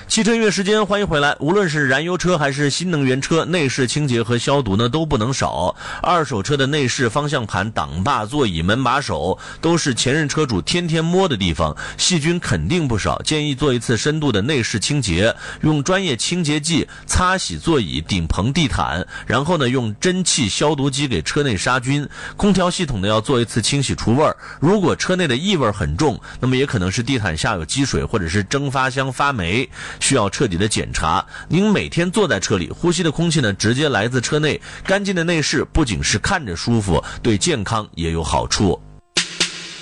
汽车音乐时间，欢迎回来。无论是燃油车还是新能源车，内饰清洁和消毒呢都不能少。二手车的内饰、方向盘、挡把、座椅、门把手都是前任车主天天摸的地方，细菌肯定不少。建议做一次深度的内饰清洁，用专业清洁剂擦洗座椅、顶棚、地毯，然后呢用蒸汽消毒机给车内杀菌。空调系统呢要做一次清洗除味儿。如果车内的异味很重，那么也可能是地毯下有积水或者是蒸发箱发霉，需要彻底的检查。您每天坐在车里，呼吸的空气呢直接来自车内，干净的内饰不仅是看着舒服，对健康也有好处。